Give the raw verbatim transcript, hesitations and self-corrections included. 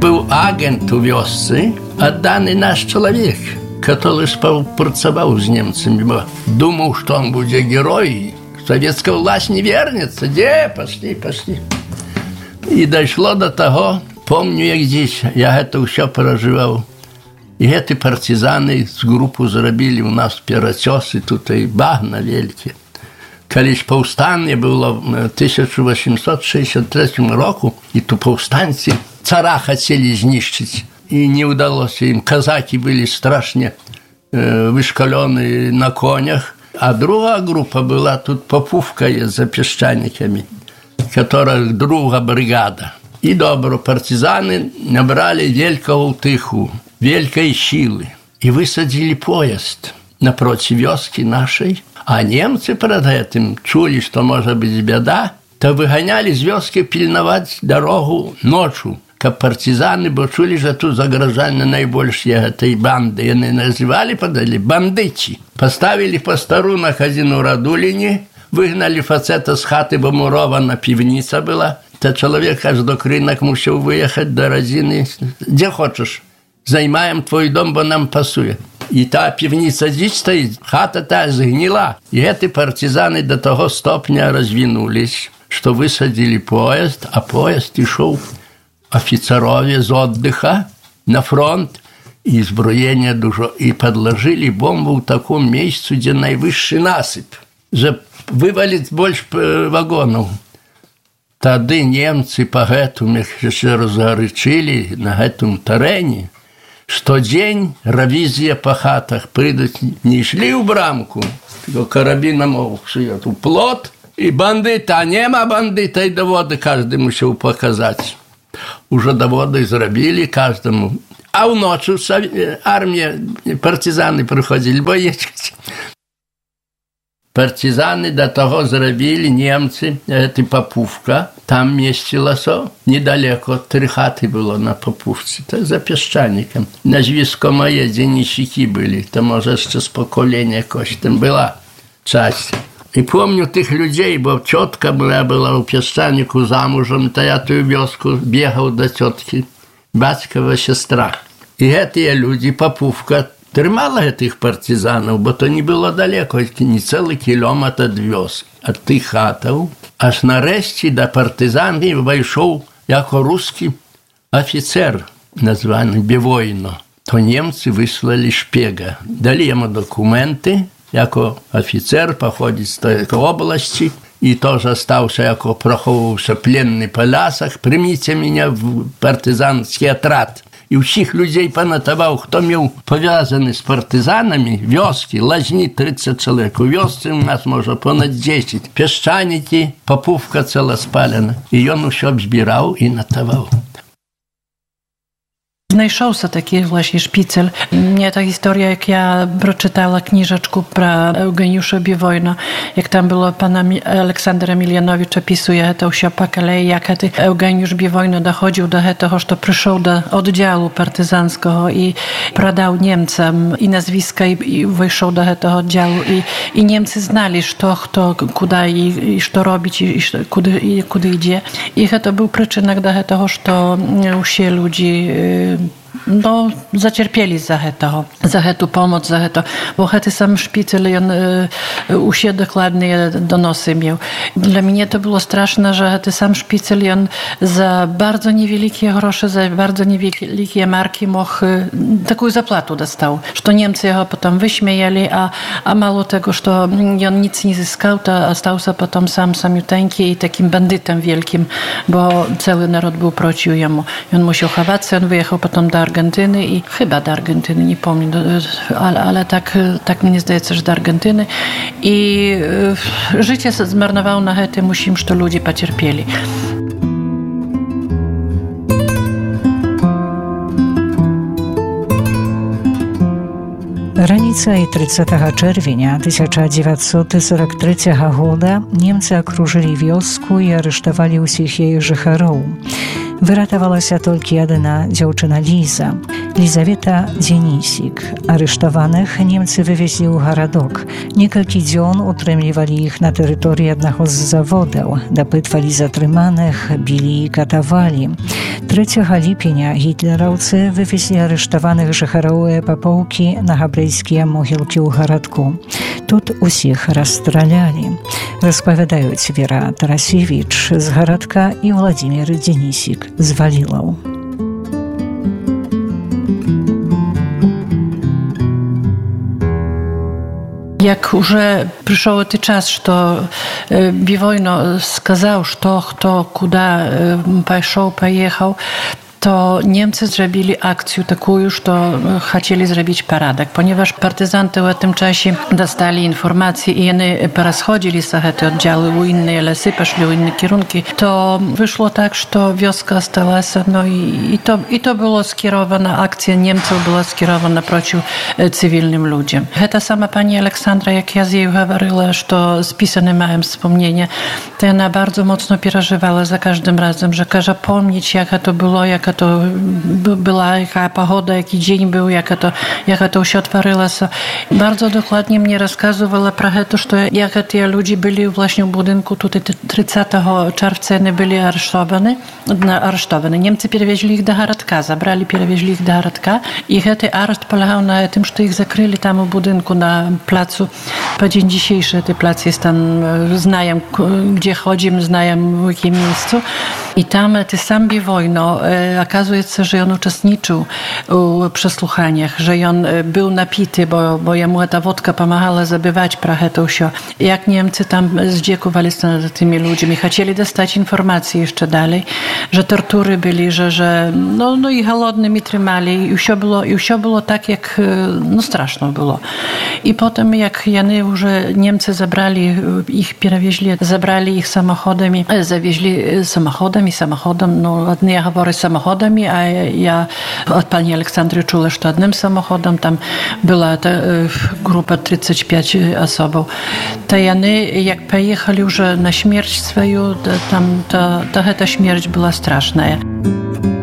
Był agent u wioscy, a dany nasz człowiek, który współpracował z Niemcami, bo думал, что он будет герой. Советская власть не вернется. Где? Пошли, пошли. И дошло до того, помню, як здесь, я это все переживал. И эти партизаны с группу зробили у нас перечесы, тут и багна великі. Колись повстання було в тисяча вісімсот шістдесят третьому року, і то повстанці цара хотели знищити, и не удалось им. Казаки были страшно э, вышкаленные на конях, а другая группа была тут Попувка за песчаниками, которая другая бригада. И добро партизаны набрали великого утыху, великой силы, и высадили поезд напротив вёски нашей. А немцы перед этим чули, что может быть беда, то выгоняли с вёски пильновать дорогу ночью. Как партизаны, бо чули, что тут загрожали наибольшие этой банды. И они называли, подали, бандычи. Поставили постару на хазину Радулине, выгнали фацета с хаты, бо мурована пивница была. То человек аж до кринок мусил выехать до Розины. Где хочешь, займаем твой дом, бо нам пасует. И та пивница здесь стоит, хата та сгнила. И эти партизаны до того стопня развинулись, что высадили поезд, а поезд и шел офицерове с отдыха на фронт, и изброение дуже, и подложили бомбу в таком месте, где наивысший насыпь. Же вывалить больше вагонов. Тады немцы по гэтому еще разгорячили на гэтом террене, что день ревизия по хатах придут, не шли в брамку, только карабином шьет, в плот, и бандиты, а нема бандита, и доводы каждый мусил показать. Уже доводы зробили каждому. А в ночь армия, партизаны приходили, боечки. Партизаны до того зробили, немцы, это Попувка, там местилося, недалеко, три хаты было на Попувці, так за песчаником. На Зв'язкомої денщики были, то, может, ще с поколения якось там была часть. И помню тих людей, бо тетка моя была у песчанику замужем, то я ту вёску бегал до тетки, батькова сестра. И эти люди, Попувка, тримала этих партизанов, бо то не было далеко, не целый километр от вёски, от тих хатов. Аж нарешті до партизанів вийшов яко русский офицер, названий Бівойно. То немцы выслали шпега, дали ему документы, яко офицер походит з той области, и тоже остался, яко проховывался пленный по лясах, примите меня в партизанский отряд. И всех людей понатовал, кто мел повязаны с партизанами, вёски, лазни тридцать человек. У вёсцы у нас, может, понад десять. Песчаники, Попувка цело спалена. И он все обзбирал и натовал. Znajшовся такий właśnie szpicel. Mnie ta historia, jak ja przeczytała kniżeczku про Eugeniusza Bivojna, jak tam było pana Aleksandra Emilianowicza opisuje to się po kolei, jak Eugeniusz Bivojno dochodził do tego, że przyszedł do oddziału partyzanskiego i prodał Niemcom i nazwiska i, i wyszedł do tego oddziału i, i Niemcy znali, co, kto, kuda i, i co robić i, i kudy, i kudy idzie. I to był przyczynek do tego, że się ludzi no, zacierpieli za to, za tę pomoc, za to, bo ten sam szpicel on y, u siebie dokładnie donosy miał. Dla mnie to było straszne, że ten sam szpicel on za bardzo niewielkie grosze, za bardzo niewielkie marki mógł taką zapłatę dostał, że Niemcy go potem wyśmiejali, a, a mało tego, że on nic nie zyskał, to stał się potem sam samiuteńki i takim bandytem wielkim, bo cały naród był przeciw jemu. I on musiał chować się, on wyjechał potem do Argentyny i chyba do Argentyny, nie pamiętam, ale, ale tak, tak mnie zdaje się, że do Argentyny. I y, życie zmarnowało na tym, musimy, że ludzie pocierpieli. Раніцай тридцятага чэрвеня тысяча дзевяцьсот сорок трэцяга года немцы акружылі вёску і арыштавалі ўсіх яе жыхароў. Выратавалася толькі адна дзяўчына Ліза, Лізавета Дзенісік. Арыштаваных немцы вывезлі ў гарадок. Некалькі дзён утрымлівалі іх на тэрыторыі аднаго з заводаў, дапытвалі затрыманых, білі і катавалі. trzeciego lipня hitlerowcy wywieźli aresztowanych żecharoў Papołki na hebrejskie mogilki u Garadku. Тут усіх расстралялі, распавядаюць Вера Тарасевіч з Гарадка і Владзімір Денісік з Валілаў. Jak już przyszedł ten czas, że Biwojno сказал, что кто куда пошел, поехал, to Niemcy zrobili akcję taką, że chcieli zrobić paradak, ponieważ partyzanty w tym czasie dostali informacje i oni porozchodzili się te oddziały w inne lasy, poszli w inne kierunki, to wyszło tak, że wioska stała się, no i, i, to, i to było skierowana, akcja Niemców była skierowana przeciw cywilnym ludziom. Ta sama pani Aleksandra, jak ja z jej mówiła, że spisane mają wspomnienia, to ona bardzo mocno przeżywała za każdym razem, że każe pomnieć, jaka to było, jaka to była, jaka pogoda, jaki dzień był, jaka to, jaka to się otworzyła. Bardzo dokładnie mnie rozkazywała про to, że jak te ludzie byli właśnie w budynku, tutaj trzydziestego czerwca oni byli aresztowani, aresztowani. Niemcy przewieźli ich do Garadka, zabrali, przewieźli ich do Garadka i ten areszt polegał na tym, że ich zakryli tam w budynku na placu. Po dzień dzisiejszy ten plac jest tam, znają gdzie chodzimy, znają w jakim miejscu i tam ty sam Biwojno, okazuje się, że on uczestniczył w przesłuchaniach, że on był napity, bo, bo jemu ta wódka pomagała zabywać prachę to się. Jak Niemcy tam zdziekowali się nad tymi ludźmi, chcieli dostać informacje jeszcze dalej, że tortury byli, że, że no, no i głodnymi trzymali i wszystko było, i wszystko było tak, jak no straszno było. I potem jak jany już Niemcy zabrali ich, przewieźli, zabrali ich samochodami, zawieźli samochodami, samochodem, no ładnie ja mówię samochodami, a ja od pani Aleksandry czuła, że jednym samochodem tam była ta grupa trzydzieści pięć osób. To jany, jak pojechali już na śmierć swoją, tam ta, ta, ta śmierć była straszna.